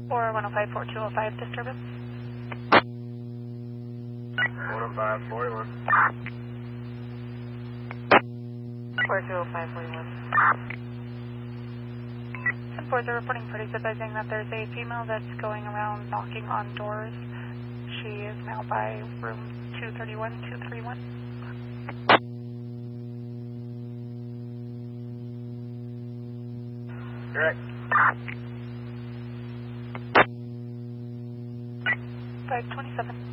Or 105-4205 disturbance. 105-41. 4205-41. 10-4 are reporting parties advising that there's a female that's going around knocking on doors. She is now by room 231-231. Correct. 527.